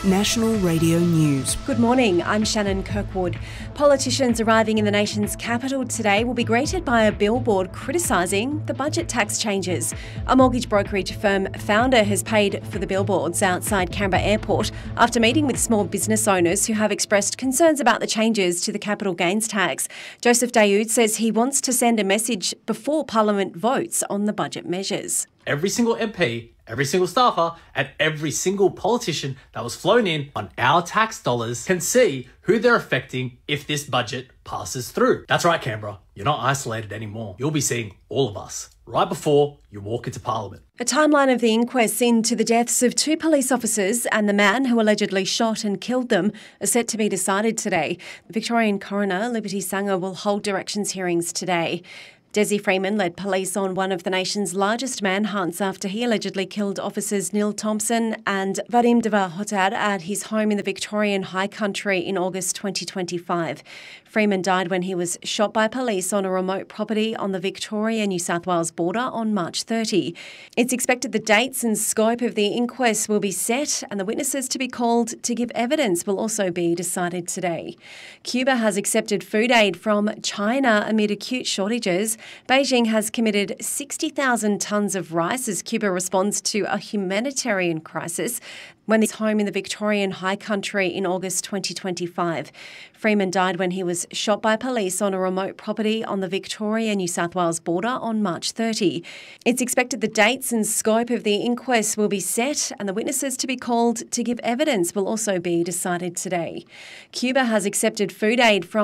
National Radio News. Good morning, I'm Shannon Kirkwood. Politicians arriving in the nation's capital today will be greeted by a billboard criticising the budget tax changes. A mortgage brokerage firm founder has paid for the billboards outside Canberra Airport after meeting with small business owners who have expressed concerns about the changes to the capital gains tax. Joseph Daoud says he wants to send a message before Parliament votes on the budget measures. Every single MP, every single staffer, and every single politician that was flown in on our tax dollars can see who they're affecting if this budget passes through. That's right, Canberra. You're not isolated anymore. You'll be seeing all of us right before you walk into Parliament. A timeline of the inquests into the deaths of 2 police officers and the man who allegedly shot and killed them are set to be decided today. Victorian coroner Liberty Sanger will hold directions hearings today. Desi Freeman led police on one of the nation's largest manhunts after he allegedly killed officers Neil Thompson and Vadim Deva Hotad at his home in the Victorian High Country in August 2025. Freeman died when he was shot by police on a remote property on the Victoria-New South Wales border on March 30. It's expected the dates and scope of the inquest will be set and the witnesses to be called to give evidence will also be decided today. Cuba has accepted food aid from China amid acute shortages. Beijing has committed 60,000 tonnes of rice as Cuba responds to a humanitarian crisis when he's home in the Victorian High Country in August 2025. Freeman died when he was shot by police on a remote property on the Victoria-New South Wales border on March 30. It's expected the dates and scope of the inquest will be set and the witnesses to be called to give evidence will also be decided today. Cuba has accepted food aid from